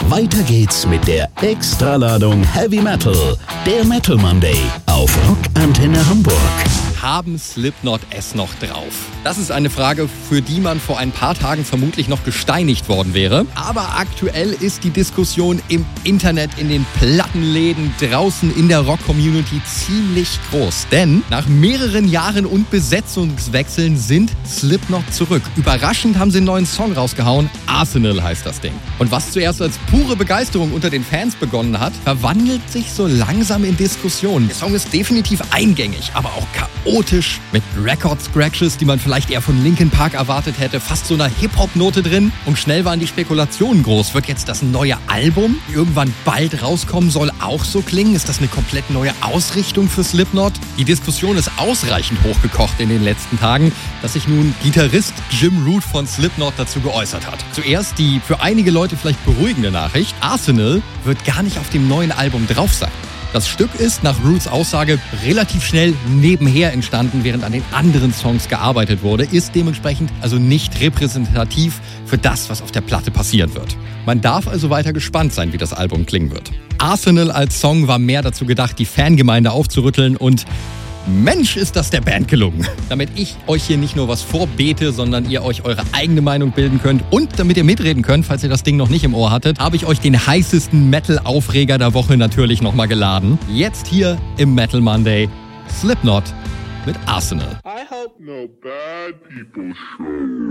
Weiter geht's mit der Extraladung Heavy Metal, der Metal Monday auf Rockantenne Hamburg. Haben Slipknot es noch drauf? Das ist eine Frage, für die man vor ein paar Tagen vermutlich noch gesteinigt worden wäre. Aber aktuell ist die Diskussion im Internet, in den Plattenläden, draußen in der Rock-Community ziemlich groß. Denn nach mehreren Jahren und Besetzungswechseln sind Slipknot zurück. Überraschend haben sie einen neuen Song rausgehauen. Arsenal heißt das Ding. Und was zuerst als pure Begeisterung unter den Fans begonnen hat, verwandelt sich so langsam in Diskussionen. Der Song ist definitiv eingängig, aber auch chaotisch, mit Record-Scratches, die man vielleicht eher von Linkin Park erwartet hätte, fast so einer Hip-Hop-Note drin. Und schnell waren die Spekulationen groß. Wird jetzt das neue Album, die irgendwann bald rauskommen soll, auch so klingen? Ist das eine komplett neue Ausrichtung für Slipknot? Die Diskussion ist ausreichend hochgekocht in den letzten Tagen, dass sich nun Gitarrist Jim Root von Slipknot dazu geäußert hat. Zuerst die für einige Leute vielleicht beruhigende Nachricht: Arsenal wird gar nicht auf dem neuen Album drauf sein. Das Stück ist nach Roots Aussage relativ schnell nebenher entstanden, während an den anderen Songs gearbeitet wurde, ist dementsprechend also nicht repräsentativ für das, was auf der Platte passieren wird. Man darf also weiter gespannt sein, wie das Album klingen wird. Arsenal als Song war mehr dazu gedacht, die Fangemeinde aufzurütteln, und Mensch, ist das der Band gelungen. Damit ich euch hier nicht nur was vorbete, sondern ihr euch eure eigene Meinung bilden könnt und damit ihr mitreden könnt, falls ihr das Ding noch nicht im Ohr hattet, habe ich euch den heißesten Metal-Aufreger der Woche natürlich nochmal geladen. Jetzt hier im Metal Monday, Slipknot mit Arsenal. I hope no bad people show.